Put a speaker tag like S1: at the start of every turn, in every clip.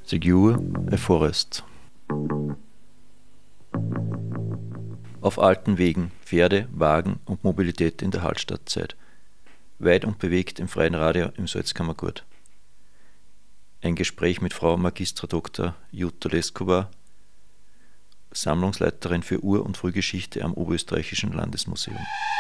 S1: Secure a Forest. Auf alten Wegen, Pferde, Wagen und Mobilität in der Hallstattzeit. Weit und bewegt im freien Radio im Salzkammergut. Ein Gespräch mit Frau Magistra Dr. Jutta Leskovar, Sammlungsleiterin für Ur- und Frühgeschichte am Oberösterreichischen Landesmuseum.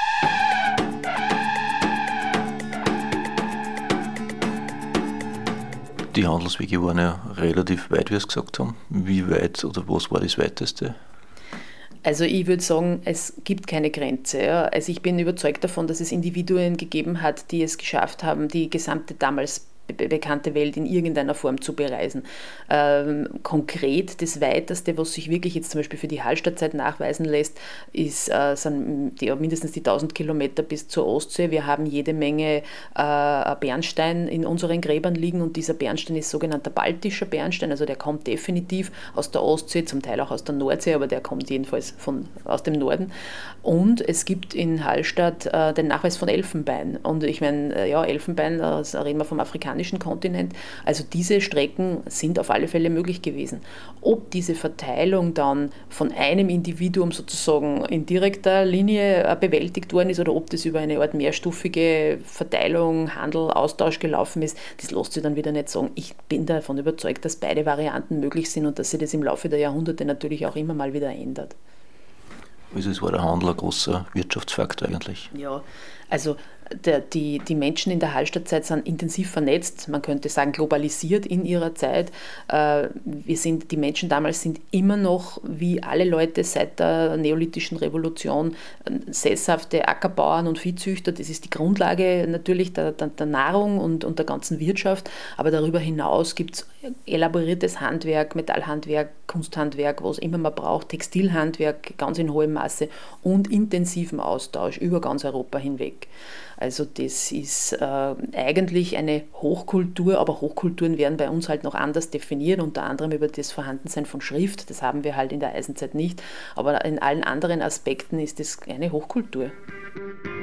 S1: Die Handelswege waren ja relativ weit, wie Sie gesagt haben. Wie weit oder was war das weiteste?
S2: Also ich würde sagen, es gibt keine Grenze. Ja. Also ich bin überzeugt davon, dass es Individuen gegeben hat, die es geschafft haben, die gesamte damals bekannte Welt in irgendeiner Form zu bereisen. Konkret das Weiteste, was sich wirklich jetzt zum Beispiel für die Hallstattzeit nachweisen lässt, sind mindestens die 1000 Kilometer bis zur Ostsee. Wir haben jede Menge Bernstein in unseren Gräbern liegen und dieser Bernstein ist sogenannter baltischer Bernstein, also der kommt definitiv aus der Ostsee, zum Teil auch aus der Nordsee, aber der kommt jedenfalls aus dem Norden. Und es gibt in Hallstatt den Nachweis von Elfenbein. Und ich meine, Elfenbein, da reden wir vom afrikanischen Kontinent. Also diese Strecken sind auf alle Fälle möglich gewesen. Ob diese Verteilung dann von einem Individuum sozusagen in direkter Linie bewältigt worden ist oder ob das über eine Art mehrstufige Verteilung, Handel, Austausch gelaufen ist, das lässt sich dann wieder nicht sagen. Ich bin davon überzeugt, dass beide Varianten möglich sind und dass sich das im Laufe der Jahrhunderte natürlich auch immer mal wieder ändert.
S1: Also es war der Handel ein großer Wirtschaftsfaktor eigentlich.
S2: Ja, also die Menschen in der Hallstattzeit sind intensiv vernetzt, man könnte sagen globalisiert in ihrer Zeit. Die Menschen damals sind immer noch, wie alle Leute seit der neolithischen Revolution, sesshafte Ackerbauern und Viehzüchter. Das ist die Grundlage natürlich der Nahrung und der ganzen Wirtschaft. Aber darüber hinaus gibt es elaboriertes Handwerk, Metallhandwerk, Kunsthandwerk, was immer man braucht, Textilhandwerk ganz in hohem Maße und intensiven Austausch über ganz Europa hinweg. Also das ist eigentlich eine Hochkultur, aber Hochkulturen werden bei uns halt noch anders definiert, unter anderem über das Vorhandensein von Schrift. Das haben wir halt in der Eisenzeit nicht, aber in allen anderen Aspekten ist es eine Hochkultur.